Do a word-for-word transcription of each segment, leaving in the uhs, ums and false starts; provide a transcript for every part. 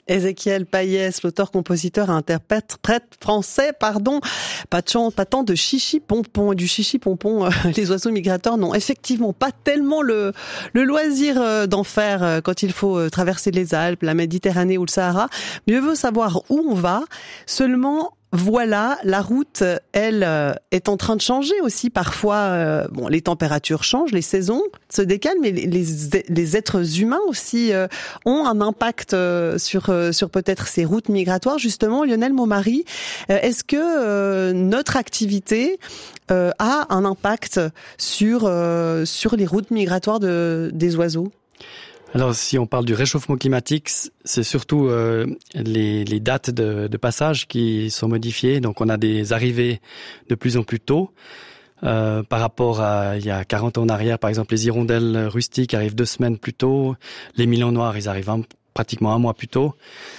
Ézéchiel Payès, l'auteur-compositeur et interprète français, pardon. Pas de chant, pas tant de chichi-pompon. Du chichi-pompon, euh, les oiseaux migrateurs n'ont effectivement pas tellement le, le loisir euh, d'en faire euh, quand il faut euh, traverser les Alpes, la Méditerranée ou le Sahara. Mieux vaut savoir où on va. Seulement, voilà, la route, elle, euh, est en train de changer aussi. Parfois, euh, bon, les températures changent, les saisons se décalent, mais les, les, les êtres humains aussi euh, ont un impact euh, sur euh, sur peut-être ces routes migratoires. Justement, Lionel Maumary, euh, est-ce que euh, notre activité euh, a un impact sur euh, sur les routes migratoires de des oiseaux ? Alors, si on parle du réchauffement climatique, c'est surtout euh, les, les dates de, de passage qui sont modifiées. Donc, on a des arrivées de plus en plus tôt. Euh, par rapport à il y a quarante ans en arrière, par exemple, les hirondelles rustiques arrivent deux semaines plus tôt. Les milans noirs, ils arrivent un, pratiquement un mois plus tôt.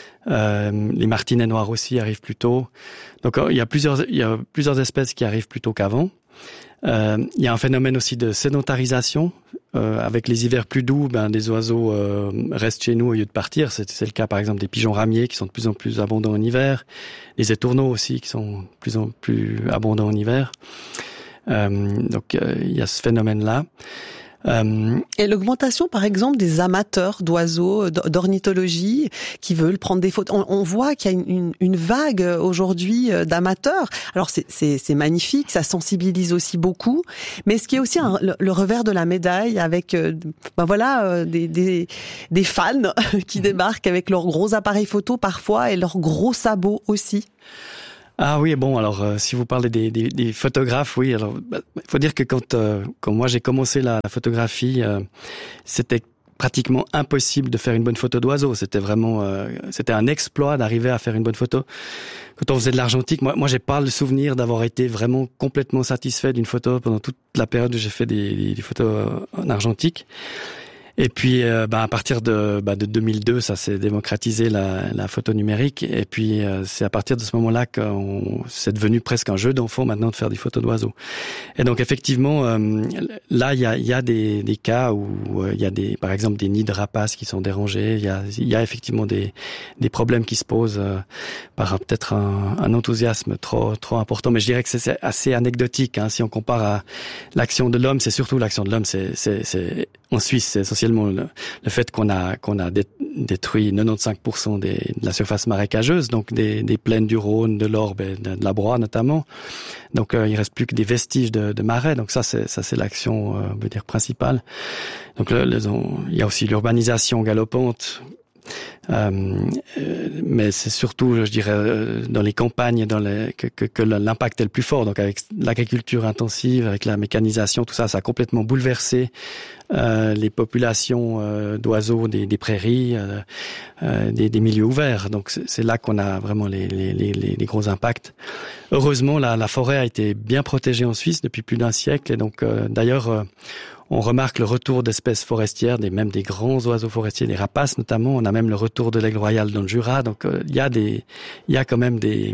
Euh, les martinets noirs aussi arrivent plus tôt. Donc, il y a plusieurs, il y a plusieurs espèces qui arrivent plus tôt qu'avant. Euh, il y a un phénomène aussi de sédentarisation. Euh, avec les hivers plus doux, ben des oiseaux euh, restent chez nous au lieu de partir. C'est, c'est le cas par exemple des pigeons ramiers qui sont de plus en plus abondants en hiver, les étourneaux aussi qui sont de plus en plus abondants en hiver. Euh, donc euh, il y a ce phénomène-là. Euh, Et l'augmentation, par exemple, des amateurs d'oiseaux, d'ornithologie, qui veulent prendre des photos. On, on voit qu'il y a une, une, une vague aujourd'hui d'amateurs. Alors c'est, c'est, c'est magnifique, ça sensibilise aussi beaucoup. Mais ce qui est aussi un, le, le revers de la médaille, avec, euh, ben voilà, euh, des, des, des fans qui débarquent avec leurs gros appareils photo parfois et leurs gros sabots aussi. Ah oui, bon, alors euh, si vous parlez des, des, des photographes, oui, alors il bah, faut dire que quand, euh, quand moi j'ai commencé la, la photographie, euh, c'était pratiquement impossible de faire une bonne photo d'oiseau. C'était vraiment, euh, c'était un exploit d'arriver à faire une bonne photo. Quand on faisait de l'argentique, moi, moi j'ai pas le souvenir d'avoir été vraiment complètement satisfait d'une photo pendant toute la période où j'ai fait des, des, des photos en argentique. Et puis, euh, bah, à partir de, bah, de deux mille deux, ça s'est démocratisé la, la photo numérique. Et puis, euh, c'est à partir de ce moment-là que c'est devenu presque un jeu d'enfant maintenant de faire des photos d'oiseaux. Et donc, effectivement, euh, là, il y a, y a des, des cas où il euh, y a des, par exemple, des nids de rapaces qui sont dérangés. Il y a, il y a effectivement des, des problèmes qui se posent euh, par peut-être un, un enthousiasme trop, trop important. Mais je dirais que c'est assez anecdotique, hein, si on compare à l'action de l'homme. C'est surtout l'action de l'homme. C'est, c'est, c'est en Suisse, c'est essentiellement le, le fait qu'on a qu'on a dé, détruit quatre-vingt-quinze pour cent des, de la surface marécageuse, donc des, des plaines du Rhône, de l'Orbe et de, de la Broye notamment. Donc euh, il reste plus que des vestiges de, de marais. Donc ça c'est ça c'est l'action, euh, on peut dire principale. Donc le, le, on, il y a aussi l'urbanisation galopante. Euh, euh, mais c'est surtout, je dirais, euh, dans les campagnes, dans les, que, que, que l'impact est le plus fort. Donc avec l'agriculture intensive, avec la mécanisation, tout ça, ça a complètement bouleversé euh, les populations euh, d'oiseaux des, des prairies, euh, euh, des, des milieux ouverts. Donc c'est, c'est là qu'on a vraiment les, les, les, les gros impacts. Heureusement, la, la forêt a été bien protégée en Suisse depuis plus d'un siècle. Et donc, euh, d'ailleurs, euh, on remarque le retour d'espèces forestières, des, même des grands oiseaux forestiers, des rapaces notamment. On a même le retour de l'aigle royal dans le Jura. Donc, il euh, y a des, il y a quand même des,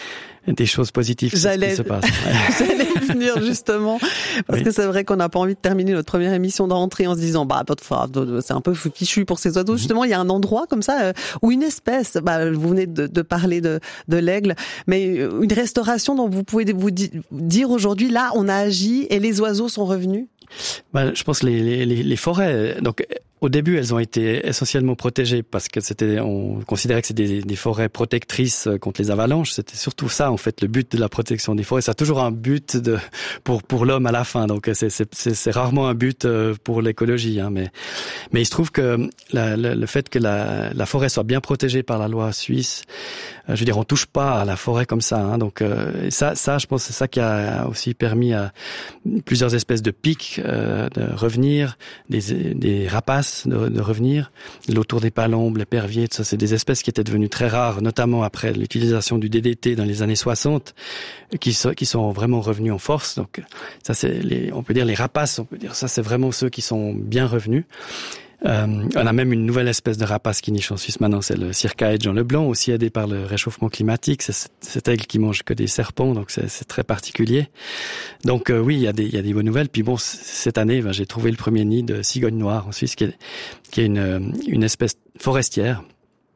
des choses positives qui se passent. J'allais venir justement, parce oui. que c'est vrai qu'on n'a pas envie de terminer notre première émission de rentrée en se disant, bah, c'est un peu fichu pour ces oiseaux. Mm-hmm. Justement, il y a un endroit comme ça où une espèce, bah, vous venez de, de parler de, de l'aigle, mais une restauration dont vous pouvez vous dire aujourd'hui, là, on a agi et les oiseaux sont revenus. Bah, je pense les, les, les forêts. Donc, au début, elles ont été essentiellement protégées parce que c'était, on considérait que c'était des, des forêts protectrices contre les avalanches. C'était surtout ça, en fait, le but de la protection des forêts. Ça a toujours un but de, pour, pour l'homme à la fin. Donc, c'est, c'est, c'est, c'est rarement un but pour l'écologie, hein. Mais, mais il se trouve que la, le, le fait que la, la forêt soit bien protégée par la loi suisse, je veux dire, on touche pas à la forêt comme ça, hein. Donc, euh, ça, ça, je pense, c'est ça qui a aussi permis à plusieurs espèces de pics euh, de revenir, des, des rapaces De, de revenir. L'autour des palombes, l'épervier, tout ça, c'est des espèces qui étaient devenues très rares, notamment après l'utilisation du D D T dans les années soixante, qui sont, qui sont vraiment revenus en force. Donc, ça, c'est les, on peut dire les rapaces, on peut dire ça, c'est vraiment ceux qui sont bien revenus. Euh, on a même une nouvelle espèce de rapace qui niche en Suisse maintenant, c'est le Circaète Jean Leblanc, aussi aidé par le réchauffement climatique. C'est cet aigle qui mange que des serpents, donc c'est, c'est très particulier. Donc euh, oui, il y a des, il y a des bonnes nouvelles. Puis bon, cette année, ben, j'ai trouvé le premier nid de cigogne noire en Suisse, qui est, qui est une, une espèce forestière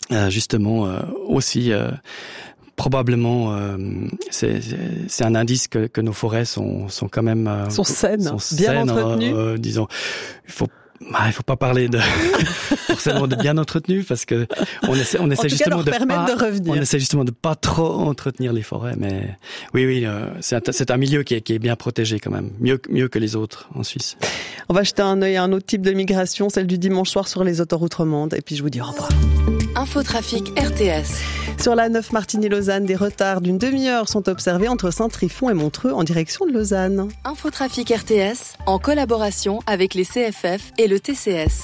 euh, justement euh, aussi euh, probablement euh, c'est, c'est un indice que, que nos forêts sont, sont quand même euh, sont saines, sont bien saines, entretenues. Euh, euh, disons, il faut Ah, il faut pas parler de forcément de bien entretenu parce que on essaie, on essaie en tout justement cas, leur de pas, de revenir. on essaie justement de pas trop entretenir les forêts, mais oui, oui, euh, c'est un, c'est un milieu qui est, qui est bien protégé quand même, mieux, mieux que les autres en Suisse. On va jeter un œil à un autre type de migration, celle du dimanche soir sur les autoroutes romandes, et puis je vous dis au revoir. Infotrafic R T S. Sur la neuf Martigny-Lausanne, des retards d'une demi-heure sont observés entre Saint-Trifon et Montreux en direction de Lausanne. Infotrafic R T S en collaboration avec les C F F et le T C S.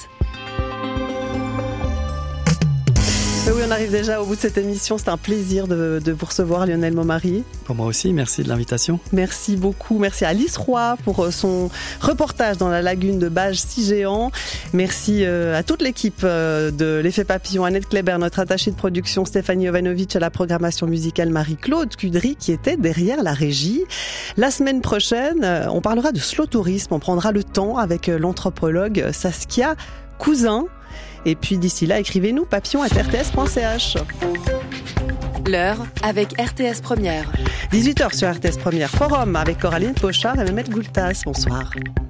Oui, on arrive déjà au bout de cette émission. C'est un plaisir de, de vous recevoir, Lionel Momary. Pour moi aussi, merci de l'invitation. Merci beaucoup. Merci à Alice Roy pour son reportage dans la lagune de Bages si géant. Merci à toute l'équipe de l'Effet Papillon, Annette Kléber, notre attachée de production, Stéphanie Jovanovic, à la programmation musicale, Marie-Claude Cudry, qui était derrière la régie. La semaine prochaine, on parlera de slow tourisme. On prendra le temps avec l'anthropologue Saskia Cousin. Et puis d'ici là, écrivez-nous papillon arobase r t s point c h. L'heure avec R T S Première. dix-huit heures sur R T S Première. Forum avec Coraline Pochard et Mehmet Goultas. Bonsoir.